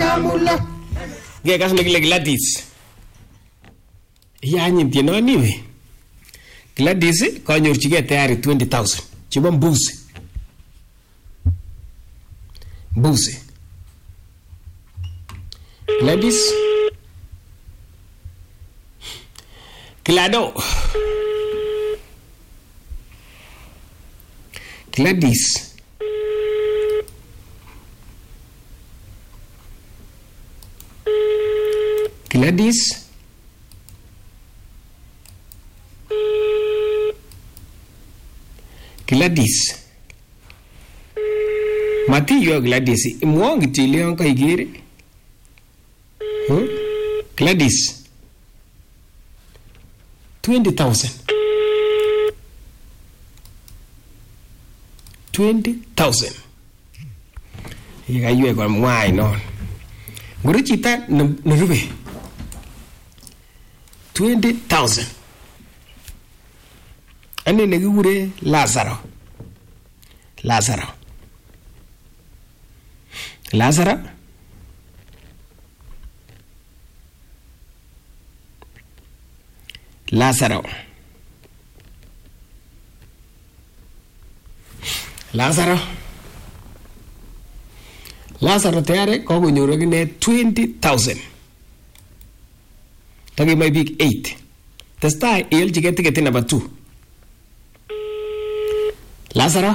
Mula. Ngekas nekile Gladys. Yanyin tienoni we. Gladys kanyorchigei tayari 20,000 chebo mbuzi. Mbuzi. Gladys. Glado. Gladys. Gladys. Gladys. Mati yo Gladys. Imwong kitile yon kaikere. Gladys. 20,000. 20,000. Yekaywe kwa mwai non. Nguru chita nurube. 20,000. Ane nekikure Lazaro. Lazaro. Lazaro. Lazaro. Lazaro. Lazaro tayari kokonyoru akine 20,000. Takimai biik 8. Testai ielchigei tiketi number 2. Lazaro.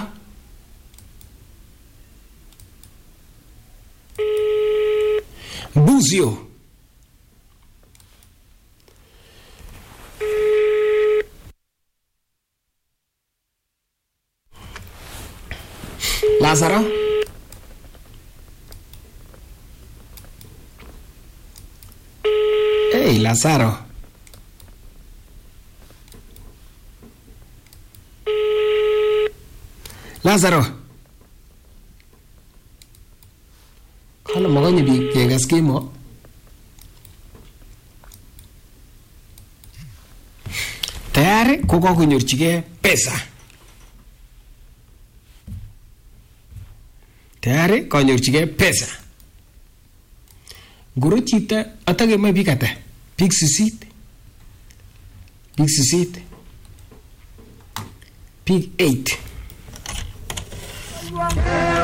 Buzio. Lazaro. Hey, Lazaro. Lazaro. Kala magonye biik kekas kemo. Tayari kokakonyorchigei pesa. Tayari kanyorchigei pesa. Nguru chita atakemai biik ata? Biik 8. Biik 8. Biik 8.